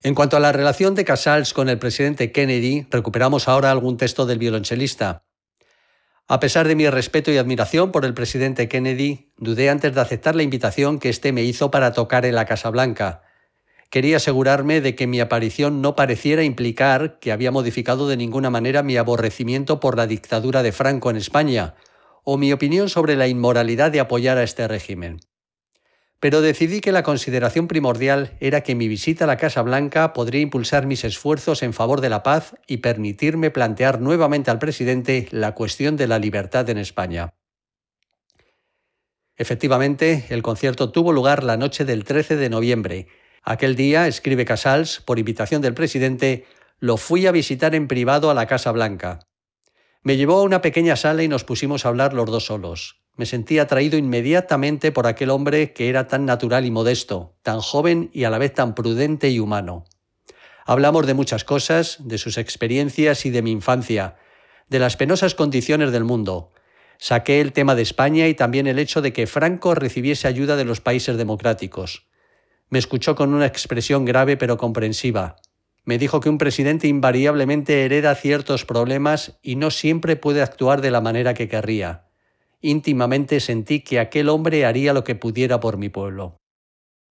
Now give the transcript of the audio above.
En cuanto a la relación de Casals con el presidente Kennedy, recuperamos ahora algún texto del violonchelista. A pesar de mi respeto y admiración por el presidente Kennedy, dudé antes de aceptar la invitación que éste me hizo para tocar en la Casa Blanca. Quería asegurarme de que mi aparición no pareciera implicar que había modificado de ninguna manera mi aborrecimiento por la dictadura de Franco en España, o mi opinión sobre la inmoralidad de apoyar a este régimen. Pero decidí que la consideración primordial era que mi visita a la Casa Blanca podría impulsar mis esfuerzos en favor de la paz y permitirme plantear nuevamente al presidente la cuestión de la libertad en España. Efectivamente, el concierto tuvo lugar la noche del 13 de noviembre. Aquel día, escribe Casals, por invitación del presidente, lo fui a visitar en privado a la Casa Blanca. Me llevó a una pequeña sala y nos pusimos a hablar los dos solos. Me sentí atraído inmediatamente por aquel hombre que era tan natural y modesto, tan joven y a la vez tan prudente y humano. Hablamos de muchas cosas, de sus experiencias y de mi infancia, de las penosas condiciones del mundo. Saqué el tema de España y también el hecho de que Franco recibiese ayuda de los países democráticos. Me escuchó con una expresión grave pero comprensiva. Me dijo que un presidente invariablemente hereda ciertos problemas y no siempre puede actuar de la manera que querría. Íntimamente sentí que aquel hombre haría lo que pudiera por mi pueblo.